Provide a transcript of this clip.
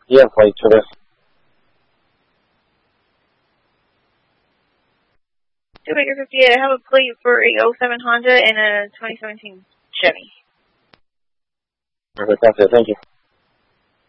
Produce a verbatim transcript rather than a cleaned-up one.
Yeah, plate for this. two Baker fifty-eight, I have a plate for a oh seven Honda and a twenty seventeen Chevy. Perfect, that's it, thank you.